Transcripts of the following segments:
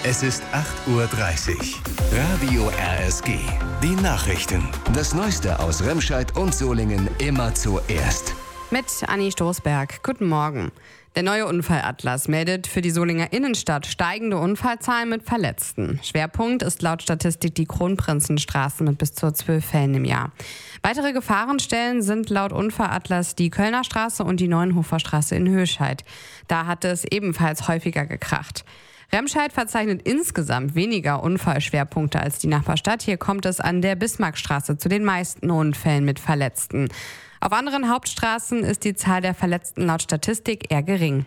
Es ist 8:30 Uhr. Radio RSG. Die Nachrichten. Das Neueste aus Remscheid und Solingen immer zuerst. Mit Anni Stoßberg. Guten Morgen. Der neue Unfallatlas meldet für die Solinger Innenstadt steigende Unfallzahlen mit Verletzten. Schwerpunkt ist laut Statistik die Kronprinzenstraße mit bis zu 12 Fällen im Jahr. Weitere Gefahrenstellen sind laut Unfallatlas die Kölner Straße und die Neuenhofer Straße in Höscheid. Da hat es ebenfalls häufiger gekracht. Remscheid verzeichnet insgesamt weniger Unfallschwerpunkte als die Nachbarstadt. Hier kommt es an der Bismarckstraße zu den meisten Unfällen mit Verletzten. Auf anderen Hauptstraßen ist die Zahl der Verletzten laut Statistik eher gering.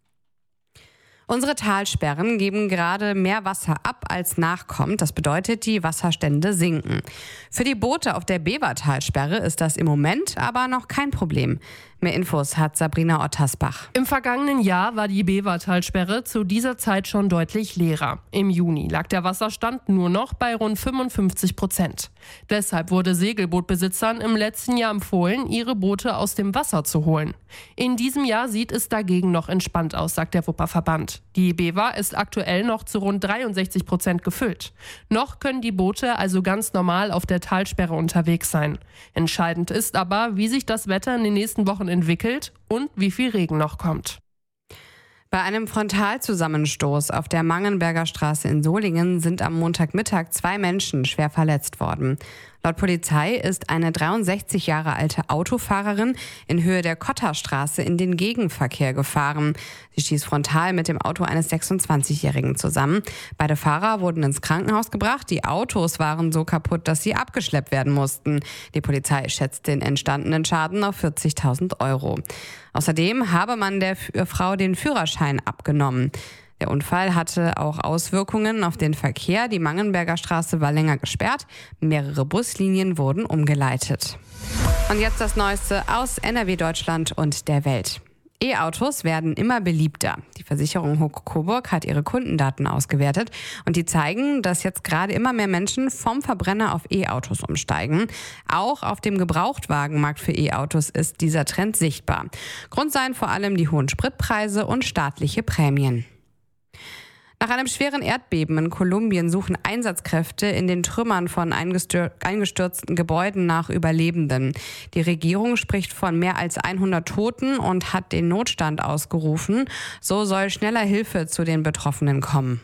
Unsere Talsperren geben gerade mehr Wasser ab, als nachkommt. Das bedeutet, die Wasserstände sinken. Für die Boote auf der Bevertalsperre ist das im Moment aber noch kein Problem. Mehr Infos hat Sabrina Ottersbach. Im vergangenen Jahr war die Bevertalsperre zu dieser Zeit schon deutlich leerer. Im Juni lag der Wasserstand nur noch bei rund 55%. Deshalb wurde Segelbootbesitzern im letzten Jahr empfohlen, ihre Boote aus dem Wasser zu holen. In diesem Jahr sieht es dagegen noch entspannt aus, sagt der Wupperverband. Die Bever ist aktuell noch zu rund 63% gefüllt. Noch können die Boote also ganz normal auf der Talsperre unterwegs sein. Entscheidend ist aber, wie sich das Wetter in den nächsten Wochen entwickelt und wie viel Regen noch kommt. Bei einem Frontalzusammenstoß auf der Mangenberger Straße in Solingen sind am Montagmittag 2 Menschen schwer verletzt worden. Laut Polizei ist eine 63 Jahre alte Autofahrerin in Höhe der Kotterstraße in den Gegenverkehr gefahren. Sie stieß frontal mit dem Auto eines 26-Jährigen zusammen. Beide Fahrer wurden ins Krankenhaus gebracht. Die Autos waren so kaputt, dass sie abgeschleppt werden mussten. Die Polizei schätzt den entstandenen Schaden auf 40.000 Euro. Außerdem habe man der Frau den Führerschein abgenommen. Der Unfall hatte auch Auswirkungen auf den Verkehr. Die Mangenberger Straße war länger gesperrt. Mehrere Buslinien wurden umgeleitet. Und jetzt das Neueste aus NRW, Deutschland und der Welt. E-Autos werden immer beliebter. Die Versicherung Hook Coburg hat ihre Kundendaten ausgewertet und die zeigen, dass jetzt gerade immer mehr Menschen vom Verbrenner auf E-Autos umsteigen. Auch auf dem Gebrauchtwagenmarkt für E-Autos ist dieser Trend sichtbar. Grund seien vor allem die hohen Spritpreise und staatliche Prämien. Nach einem schweren Erdbeben in Kolumbien suchen Einsatzkräfte in den Trümmern von eingestürzten Gebäuden nach Überlebenden. Die Regierung spricht von mehr als 100 Toten und hat den Notstand ausgerufen. So soll schneller Hilfe zu den Betroffenen kommen.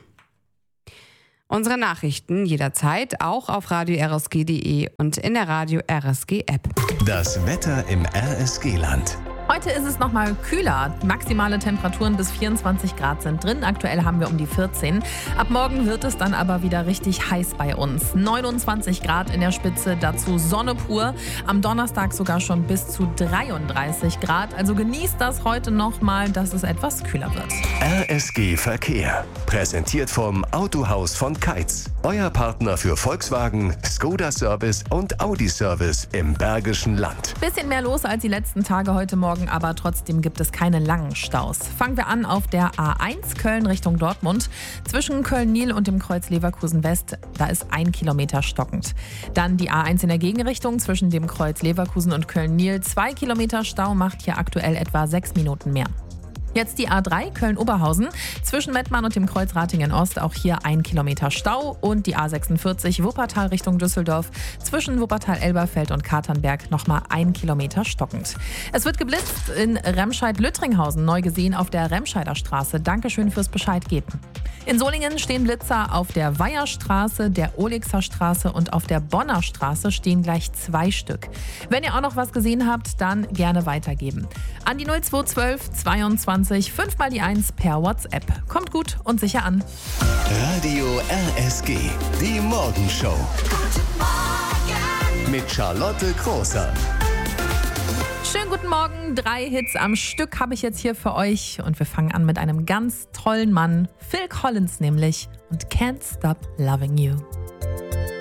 Unsere Nachrichten jederzeit auch auf radio-rsg.de und in der Radio RSG App. Das Wetter im RSG-Land. Heute ist es nochmal kühler. Maximale Temperaturen bis 24 Grad sind drin. Aktuell haben wir um die 14. Ab morgen wird es dann aber wieder richtig heiß bei uns. 29 Grad in der Spitze, dazu Sonne pur. Am Donnerstag sogar schon bis zu 33 Grad. Also genießt das heute nochmal, dass es etwas kühler wird. RSG Verkehr. Präsentiert vom Autohaus von Keitz. Euer Partner für Volkswagen, Skoda Service und Audi Service im Bergischen Land. Bisschen mehr los als die letzten Tage heute Morgen, aber trotzdem gibt es keine langen Staus. Fangen wir an auf der A1 Köln Richtung Dortmund. Zwischen Köln-Nil und dem Kreuz Leverkusen West, da ist 1 Kilometer stockend. Dann die A1 in der Gegenrichtung zwischen dem Kreuz Leverkusen und Köln-Nil. 2 Kilometer Stau macht hier aktuell etwa 6 Minuten mehr. Jetzt die A3 Köln-Oberhausen zwischen Mettmann und dem Kreuz Ratingen-Ost, auch hier 1 Kilometer Stau. Und die A46 Wuppertal Richtung Düsseldorf zwischen Wuppertal-Elberfeld und Katernberg nochmal 1 Kilometer stockend. Es wird geblitzt in Remscheid-Lüttringhausen, neu gesehen auf der Remscheider Straße. Dankeschön fürs Bescheid geben. In Solingen stehen Blitzer auf der Weiherstraße, der Olixer Straße und auf der Bonner Straße stehen gleich 2 Stück. Wenn ihr auch noch was gesehen habt, dann gerne weitergeben. An die 0212 22 5 mal die 1 per WhatsApp. Kommt gut und sicher an. Radio RSG. Die Morgenshow. Mit Charlotte Großer. Schönen guten Morgen. 3 Hits am Stück habe ich jetzt hier für euch. Und wir fangen an mit einem ganz tollen Mann. Phil Collins nämlich. Und Can't Stop Loving You.